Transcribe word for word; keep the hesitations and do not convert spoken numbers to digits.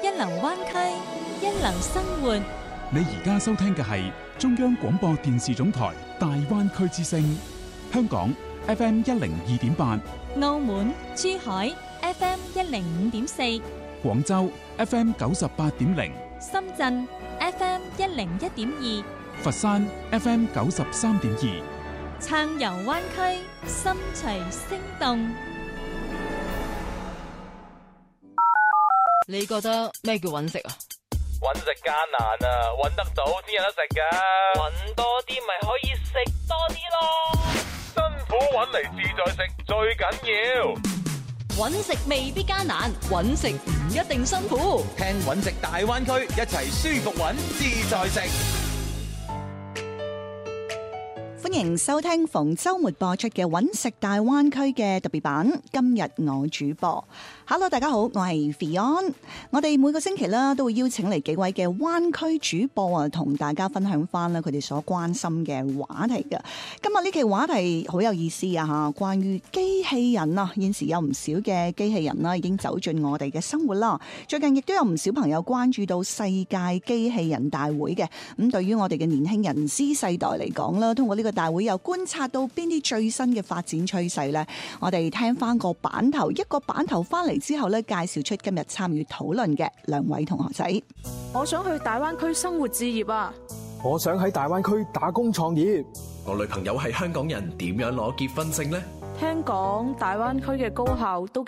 一流灣區，一流生活。 你而家收聽嘅係中央廣播電視總台大灣區之聲，香港 F M 一零二點八， 澳門、珠海 F M 一零五點四， 廣州 F M 九十八點零， 深圳 F M 一零一點二， 佛山 F M 九十三點二， 暢遊灣區，心隨聲動。 你覺得咩叫揾食啊？ 揾食艱難啊，揾得到先有得食噶。揾多啲咪可以食多啲咯。辛苦揾嚟自在食最緊要。 揾食未必艱難，揾食唔一定辛苦。 聽揾食大灣區，一齊舒服揾自在食。 歡迎收聽逢週末播出嘅揾食大灣區嘅特別版。今日我主播 Hello 大家好，我係 Fion。 我哋每個星期啦都會邀請嚟幾位嘅灣區主播啊，同大家分享翻啦佢哋所關心嘅話題嘅。今日呢期話題好有意思啊吓，關於機器人啊，現時有唔少嘅機器人啦已經走進我哋嘅生活啦。最近亦都有唔少朋友關注到世界機器人大會嘅，咁對於我哋嘅年輕人 Z 世代嚟講啦，通過呢個大會又觀察到邊啲最新嘅發展趨勢呢？我哋聽翻個版頭，一個版頭翻嚟之後呢，介紹出今日參與討論嘅兩位同學仔。 我想去大灣區生活置業啊！ 我想喺大灣區打工創業。 我女朋友係香港人，點樣攞結婚證呢？ 聽講大灣區嘅高校都